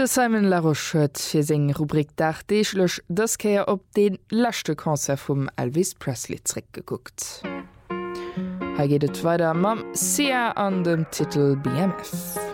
De Simon Laroche huet fir seng Rubrik Dach deechlech dës Käier op den lachte Konzer vum Elvis Presley zréck geguckt. Ha gehtet weiter mam Sia an dem Titel BMF.